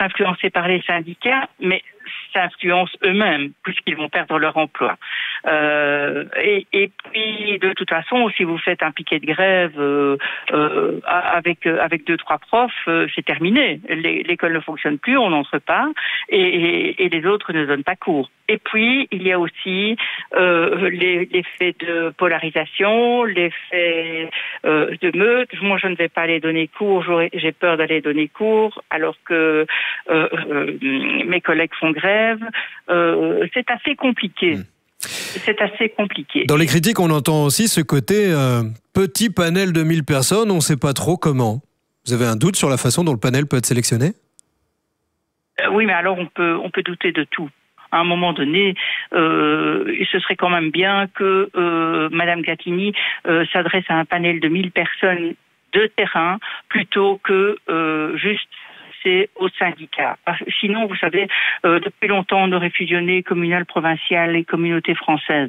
influencés par les syndicats, mais ça influence eux-mêmes, puisqu'ils vont perdre leur emploi. Et puis, de toute façon, si vous faites un piquet de grève avec 2-3 profs, c'est terminé. L'école ne fonctionne plus, on n'entre pas, et les autres ne donnent pas cours. Et puis, il y a aussi l'effet de polarisation, l'effet de meute. Moi, je ne vais pas aller donner cours, j'ai peur d'aller donner cours, alors que mes collègues font grève. C'est assez compliqué. C'est assez compliqué. Dans les critiques, on entend aussi ce côté petit panel de 1000 personnes, on ne sait pas trop comment. Vous avez un doute sur la façon dont le panel peut être sélectionné ? Oui, mais alors on peut douter de tout. À un moment donné, ce serait quand même bien que Madame Gatini s'adresse à un panel de 1000 personnes de terrain plutôt que juste aux syndicats. Sinon, vous savez, depuis longtemps, on aurait fusionné communal, provincial et communauté française.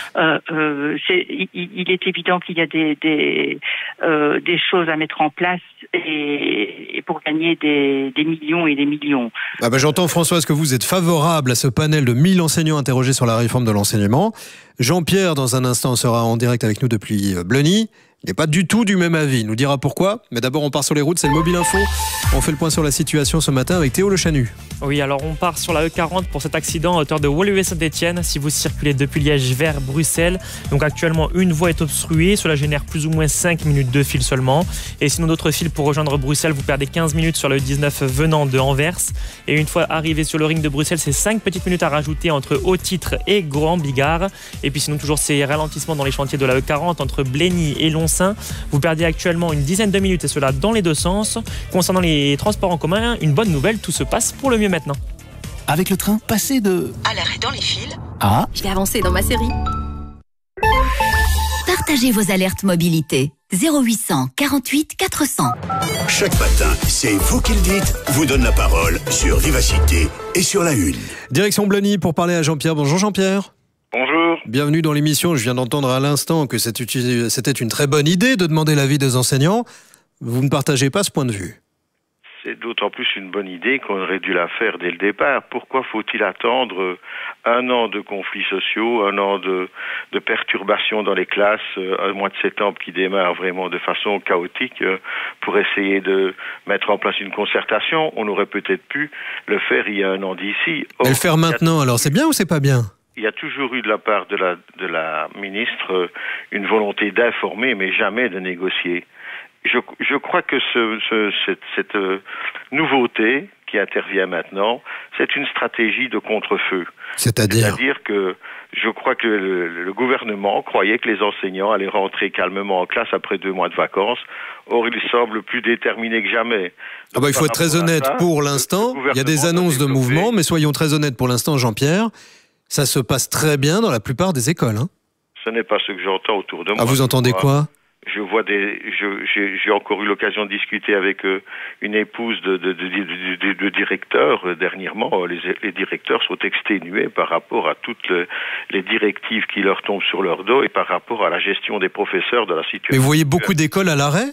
Il est évident qu'il y a des choses à mettre en place et pour gagner des millions et des millions. J'entends, Françoise, que vous êtes favorable à ce panel de 1000 enseignants interrogés sur la réforme de l'enseignement. Jean-Pierre, dans un instant, sera en direct avec nous depuis Bleuny. Il n'est pas du tout du même avis, il nous dira pourquoi. Mais d'abord, on part sur les routes, c'est le Mobile Info. On fait le point sur la situation ce matin avec Théo Le Chanu. Oui, alors on part sur la E40 pour cet accident à hauteur de Woluwe-Saint-Étienne. Si vous circulez depuis Liège vers Bruxelles, donc actuellement une voie est obstruée. Cela génère plus ou moins 5 minutes de fil seulement. Et sinon d'autres fils pour rejoindre Bruxelles, vous perdez 15 minutes sur le 19 venant de Anvers. Et une fois arrivé sur le ring de Bruxelles, c'est 5 petites minutes à rajouter entre Haut-Titre et Grand-Bigard. Et puis sinon toujours ces ralentissements dans les chantiers de la E40 entre Blény et Lonsin. Vous perdez actuellement une dizaine de minutes et cela dans les deux sens. Concernant les transports en commun, une bonne nouvelle, tout se passe pour le mieux maintenant. Avec le train, passez de... à l'arrêt dans les fils. Ah, je l'ai avancé dans ma série. Partagez vos alertes mobilité. 0800 48 400. Chaque matin, c'est vous qui le dites, vous donne la parole sur Vivacité et sur La Une. Direction Bleuny pour parler à Jean-Pierre. Bonjour Jean-Pierre. Bonjour. Bienvenue dans l'émission. Je viens d'entendre à l'instant que c'était une très bonne idée de demander l'avis des enseignants. Vous ne partagez pas ce point de vue? C'est d'autant plus une bonne idée qu'on aurait dû la faire dès le départ. Pourquoi faut-il attendre un an de conflits sociaux, un an de perturbations dans les classes, un mois de septembre qui démarre vraiment de façon chaotique pour essayer de mettre en place une concertation? On aurait peut-être pu le faire il y a un an d'ici. Et le faire maintenant, alors c'est bien ou c'est pas bien? Il y a toujours eu de la part de la ministre une volonté d'informer, mais jamais de négocier. Je crois que cette nouveauté qui intervient maintenant, c'est une stratégie de contre-feu. C'est-à-dire que je crois que le gouvernement croyait que les enseignants allaient rentrer calmement en classe après 2 mois de vacances. Or, il semble plus déterminé que jamais. Il faut être très honnête pour l'instant. Il y a des annonces de mouvement, mais soyons très honnêtes pour l'instant, Jean-Pierre. Ça se passe très bien dans la plupart des écoles. Hein. Ce n'est pas ce que j'entends autour de moi. Vous entendez quoi? Je vois j'ai encore eu l'occasion de discuter avec une épouse de directeur dernièrement. Les directeurs sont exténués par rapport à toutes les directives qui leur tombent sur leur dos et par rapport à la gestion des professeurs de la situation. Mais vous voyez beaucoup d'écoles à l'arrêt?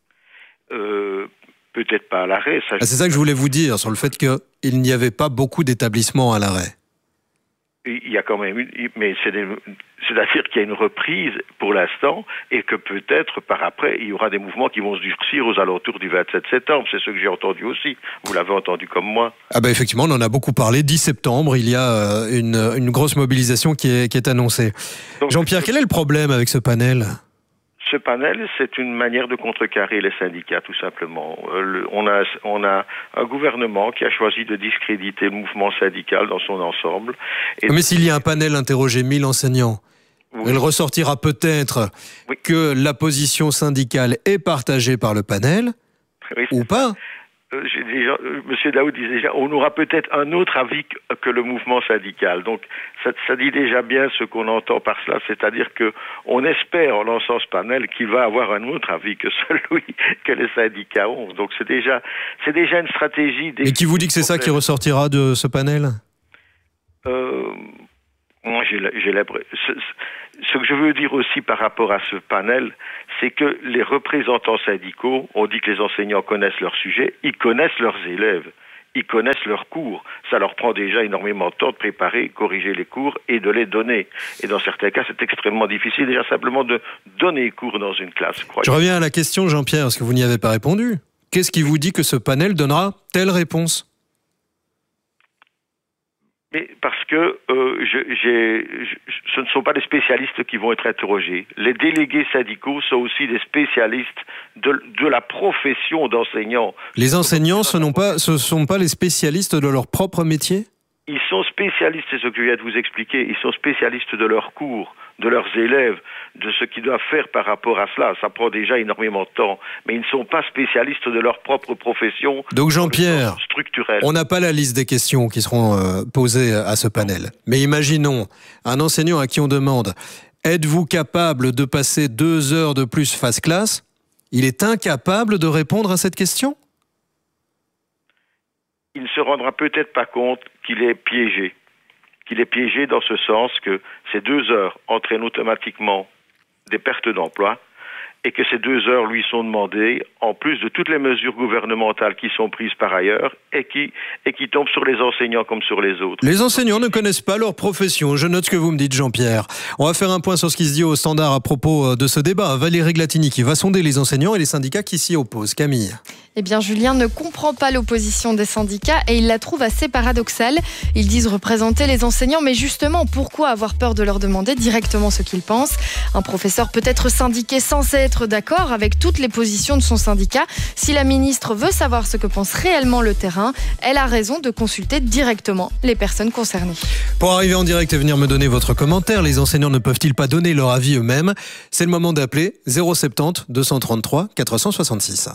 Peut-être pas à l'arrêt. C'est ça que je voulais vous dire, sur le fait qu'il n'y avait pas beaucoup d'établissements à l'arrêt. Il y a quand même mais c'est-à-dire qu'il y a une reprise pour l'instant et que peut-être par après il y aura des mouvements qui vont se durcir aux alentours du 27 septembre. C'est ce que j'ai entendu aussi. Vous l'avez entendu comme moi. Effectivement, on en a beaucoup parlé. 10 septembre, il y a une grosse mobilisation qui est annoncée. Donc, Jean-Pierre, quel est le problème avec ce panel ? Ce panel, c'est une manière de contrecarrer les syndicats, tout simplement. On a un gouvernement qui a choisi de discréditer le mouvement syndical dans son ensemble. Mais s'il y a un panel interrogé 1000 enseignants, il ressortira peut-être que la position syndicale est partagée par le panel, ou pas. Monsieur Daoud disait déjà, on aura peut-être un autre avis que le mouvement syndical. Donc, ça dit déjà bien ce qu'on entend par cela, c'est-à-dire que on espère, en lançant ce panel, qu'il va avoir un autre avis que celui que les syndicats ont. Donc, c'est déjà une stratégie. Et qui vous dit que c'est ça qui ressortira de ce panel ? Moi, j'ai l'impression. Ce que je veux dire aussi par rapport à ce panel, c'est que les représentants syndicaux ont dit que les enseignants connaissent leur sujet, ils connaissent leurs élèves. ils connaissent leurs cours. Ça leur prend déjà énormément de temps de préparer, corriger les cours et de les donner. Et dans certains cas, c'est extrêmement difficile déjà simplement de donner cours dans une classe. Je reviens à la question, Jean-Pierre, parce que vous n'y avez pas répondu. Qu'est-ce qui vous dit que ce panel donnera telle réponse ? Mais parce que ce ne sont pas les spécialistes qui vont être interrogés. Les délégués syndicaux sont aussi des spécialistes de la profession d'enseignant. Les enseignants, ce ne sont pas les spécialistes de leur propre métier ? Ils sont spécialistes, c'est ce que je viens de vous expliquer, ils sont spécialistes de leurs cours, de leurs élèves, de ce qu'ils doivent faire par rapport à cela. Ça prend déjà énormément de temps, mais ils ne sont pas spécialistes de leur propre profession. Donc Jean-Pierre, on n'a pas la liste des questions qui seront posées à ce panel. Mais imaginons un enseignant à qui on demande « Êtes-vous capable de passer 2 heures de plus face classe ?» Il est incapable de répondre à cette question ? Il ne se rendra peut-être pas compte qu'il est piégé. Qu'il est piégé dans ce sens que ces 2 heures entraînent automatiquement des pertes d'emploi et que ces 2 heures lui sont demandées en plus de toutes les mesures gouvernementales qui sont prises par ailleurs et qui tombent sur les enseignants comme sur les autres. Les enseignants ne connaissent pas leur profession. Je note ce que vous me dites, Jean-Pierre. On va faire un point sur ce qui se dit au Standard à propos de ce débat. Valérie Glatini qui va sonder les enseignants et les syndicats qui s'y opposent. Camille. Eh bien, Julien ne comprend pas l'opposition des syndicats et il la trouve assez paradoxale. Ils disent représenter les enseignants, mais justement, pourquoi avoir peur de leur demander directement ce qu'ils pensent ? Un professeur peut être syndiqué sans être d'accord avec toutes les positions de son syndicat. Si la ministre veut savoir ce que pense réellement le terrain, elle a raison de consulter directement les personnes concernées. Pour arriver en direct et venir me donner votre commentaire, les enseignants ne peuvent-ils pas donner leur avis eux-mêmes ? C'est le moment d'appeler 070 233 466.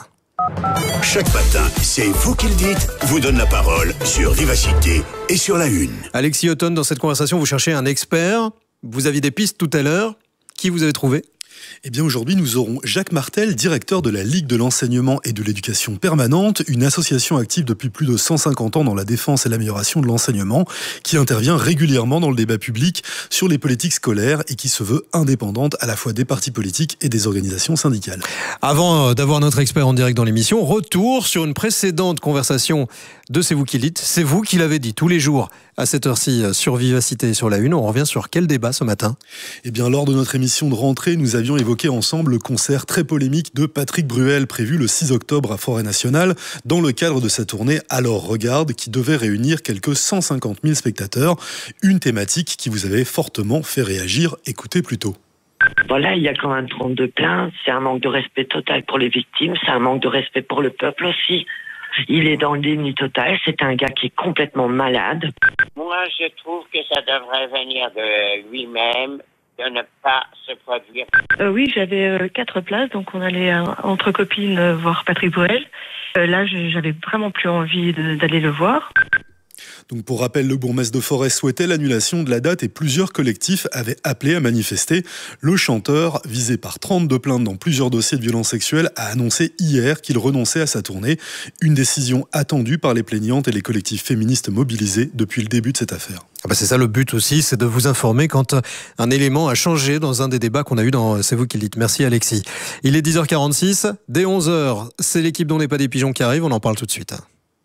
Chaque matin, c'est vous qui le dites, vous donne la parole sur Vivacité et sur La Une. Alexis Othon, dans cette conversation, vous cherchez un expert. Vous aviez des pistes tout à l'heure. Qui vous avez trouvé ? Eh bien aujourd'hui, nous aurons Jacques Martel, directeur de la Ligue de l'enseignement et de l'éducation permanente, une association active depuis plus de 150 ans dans la défense et l'amélioration de l'enseignement, qui intervient régulièrement dans le débat public sur les politiques scolaires et qui se veut indépendante à la fois des partis politiques et des organisations syndicales. Avant d'avoir notre expert en direct dans l'émission, retour sur une précédente conversation de C'est vous qui le dites. C'est vous qui l'avez dit tous les jours à cette heure-ci sur Vivacité et sur La Une. On revient sur quel débat ce matin ? Eh bien, lors de notre émission de rentrée, nous avions évoqué ensemble le concert très polémique de Patrick Bruel prévu le 6 octobre à Forêt-Nationale dans le cadre de sa tournée Alors Regarde qui devait réunir quelques 150 000 spectateurs. Une thématique qui vous avait fortement fait réagir. Écoutez plutôt. Voilà, il y a quand même 32 plaintes. C'est un manque de respect total pour les victimes. C'est un manque de respect pour le peuple aussi. Il est dans le déni total. C'est un gars qui est complètement malade. Moi, je trouve que ça devrait venir de lui-même, de ne pas se produire. Oui, j'avais 4 places, donc on allait entre copines voir Patrick Bruel. Là, j'avais vraiment plus envie d'aller le voir. Donc pour rappel, le bourgmestre de Forêt souhaitait l'annulation de la date et plusieurs collectifs avaient appelé à manifester. Le chanteur, visé par 32 plaintes dans plusieurs dossiers de violences sexuelles, a annoncé hier qu'il renonçait à sa tournée. Une décision attendue par les plaignantes et les collectifs féministes mobilisés depuis le début de cette affaire. C'est ça le but aussi, c'est de vous informer quand un élément a changé dans un des débats qu'on a eu dans C'est vous qui le dites. Merci Alexis. Il est 10h46, dès 11h, c'est l'équipe d'On n'est pas des pigeons qui arrive, on en parle tout de suite.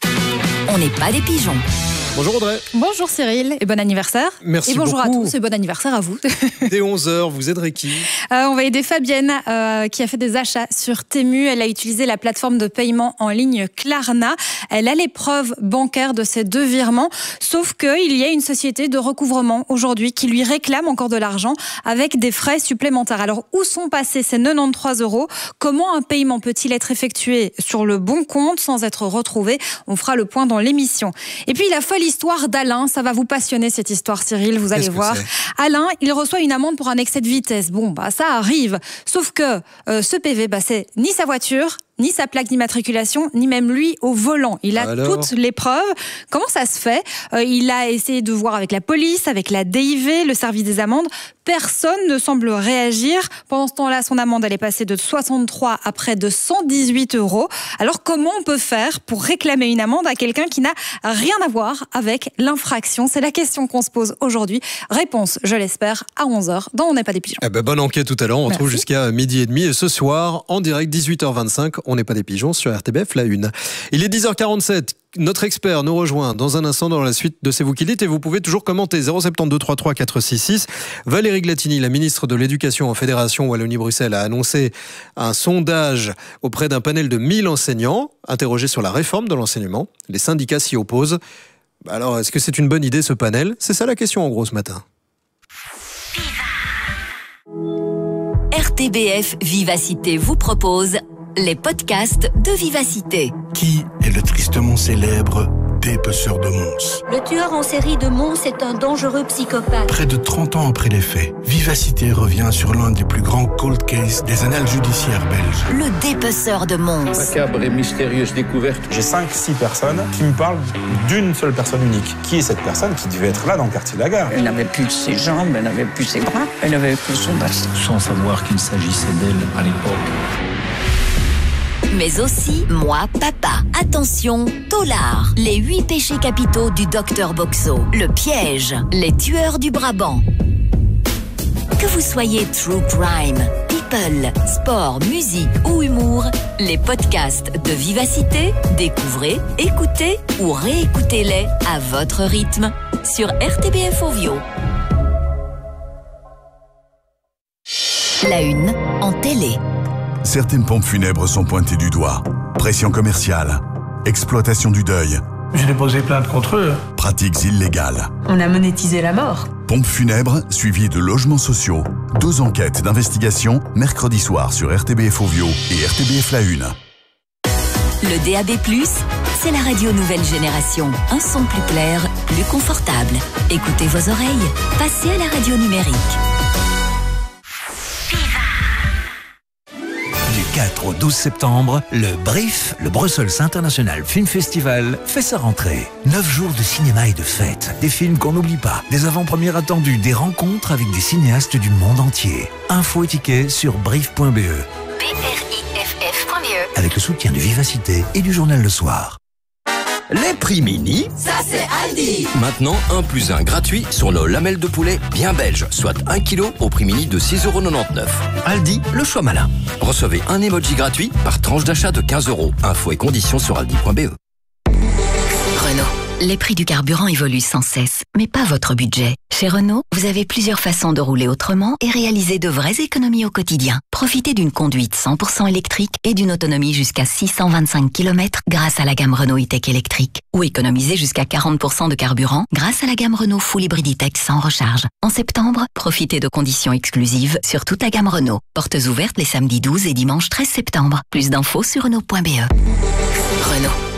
On n'est pas des pigeons. Bonjour Audrey. Bonjour Cyril et bon anniversaire. Merci et bonjour beaucoup. à tous et bon anniversaire à vous. Dès 11h, vous aiderez qui ? On va aider Fabienne qui a fait des achats sur Temu. Elle a utilisé la plateforme de paiement en ligne Klarna. Elle a les preuves bancaires de ses 2 virements, sauf qu'il y a une société de recouvrement aujourd'hui qui lui réclame encore de l'argent avec des frais supplémentaires. Alors où sont passés ces 93 €? Comment un paiement peut-il être effectué sur le bon compte sans être retrouvé? On fera le point dans l'émission. Et puis la folle histoire d'Alain, ça va vous passionner cette histoire Cyril, vous allez voir. Alain, il reçoit une amende pour un excès de vitesse. Bon, ça arrive. Sauf que ce PV, c'est ni sa voiture, ni sa plaque d'immatriculation, ni même lui au volant. Il a toutes les preuves. Comment ça se fait ? Il a essayé de voir avec la police, avec la DIV, le service des amendes. Personne ne semble réagir. Pendant ce temps-là, son amende, elle est passée de 63 à près de 118 €. Alors, comment on peut faire pour réclamer une amende à quelqu'un qui n'a rien à voir avec l'infraction ? C'est la question qu'on se pose aujourd'hui. Réponse, je l'espère, à 11h dans On n'est pas des pigeons. Bonne enquête tout à l'heure. On retrouve jusqu'à 12h30. Et ce soir, en direct, 18h25, On n'est pas des pigeons sur RTBF, La Une. Il est 10h47. Notre expert nous rejoint dans un instant dans la suite de C'est vous qui dites et vous pouvez toujours commenter 072 33 466. Valérie Glatini, la ministre de l'Éducation en Fédération Wallonie-Bruxelles, a annoncé un sondage auprès d'un panel de 1000 enseignants interrogés sur la réforme de l'enseignement. Les syndicats s'y opposent. Alors, est-ce que c'est une bonne idée ce panel ? C'est ça la question en gros ce matin. RTBF Vivacité vous propose les podcasts de Vivacité. Qui est le tristement célèbre dépeceur de Mons? Le tueur en série de Mons est un dangereux psychopathe. Près de 30 ans après les faits, Vivacité revient sur l'un des plus grands cold cases des annales judiciaires belges. Le dépeceur de Mons. Macabre et mystérieuse découverte. J'ai 5-6 personnes qui me parlent d'une seule personne unique. Qui est cette personne qui devait être là dans le quartier de la Gare? Elle n'avait plus ses jambes, elle n'avait plus ses bras, elle n'avait plus son bassin. Sans savoir qu'il s'agissait d'elle à l'époque. Mais aussi Moi Papa. Attention, Tolard. Les 8 péchés capitaux du docteur Boxo. Le piège. Les tueurs du Brabant. Que vous soyez true crime, people, sport, musique ou humour, les podcasts de Vivacité, découvrez, écoutez ou réécoutez-les à votre rythme sur RTBF Ovio. La une en télé. Certaines pompes funèbres sont pointées du doigt. Pression commerciale, exploitation du deuil. J'ai déposé plainte contre eux. Pratiques illégales. On a monétisé la mort. Pompes funèbres suivies de logements sociaux. 2 enquêtes d'investigation mercredi soir sur RTBF Ovio et RTBF La Une. Le DAB+, c'est la radio nouvelle génération. Un son plus clair, plus confortable. Écoutez vos oreilles. Passez à la radio numérique. Du 4 au 12 septembre, le BRIF, le Brussels International Film Festival, fait sa rentrée. 9 jours de cinéma et de fêtes, des films qu'on n'oublie pas, des avant-premières attendues, des rencontres avec des cinéastes du monde entier. Infos et tickets sur briff.be. BRIFF.be. Avec le soutien de Vivacité et du journal Le Soir. Les prix mini, ça c'est Aldi. Maintenant 1+1 gratuit sur nos lamelles de poulet bien belges, soit 1 kg au prix mini de 6,99 €. Aldi, le choix malin. Recevez un emoji gratuit par tranche d'achat de 15 €. Infos et conditions sur aldi.be. Renault. Les prix du carburant évoluent sans cesse, mais pas votre budget. Chez Renault, vous avez plusieurs façons de rouler autrement et réaliser de vraies économies au quotidien. Profitez d'une conduite 100% électrique et d'une autonomie jusqu'à 625 km grâce à la gamme Renault E-Tech électrique. Ou économisez jusqu'à 40% de carburant grâce à la gamme Renault Full Hybrid E-Tech sans recharge. En septembre, profitez de conditions exclusives sur toute la gamme Renault. Portes ouvertes les samedis 12 et dimanche 13 septembre. Plus d'infos sur Renault.be. Renault.